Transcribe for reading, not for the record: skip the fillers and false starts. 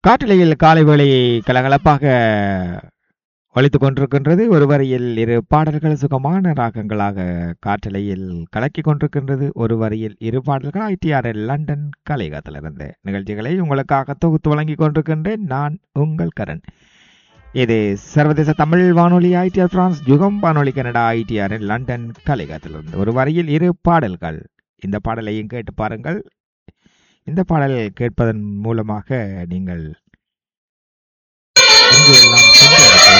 காற்றலையில் காலை வேளை கலகலப்பாக ஒலித்துக் கொண்டிருக்கின்றது. ஒரு வரியில் இரு பாடல்கள் சுகமான ராகங்களாக காற்றலையில் கலக்கிக் கொண்டிருக்கின்றது. ஒரு வரியில் இரு பாடல்கள் ஐடிஆர்எல் லண்டன் கலையகத்திலிருந்து நிகழ்ச்சிகளை உங்களுக்காக தொகுத்து வழங்கிக் கொண்டிருக்கின்றேன். நான் உங்கள் கரண். இது சர்வதேச தமிழ் வானொலி ஐடிஆர் பிரான்ஸ், யுகம் வானொலி கனடா ஐடிஆர்எல் லண்டன் கலையகத்திலிருந்து ஒரு வரியில் இரு பாடல்கள். இந்த பாடலையும் கேட்டு பாருங்கள். இந்த பாடல் கேட்பதன் மூலமாக நீங்கள் எங்கு எல்லாம் சென்று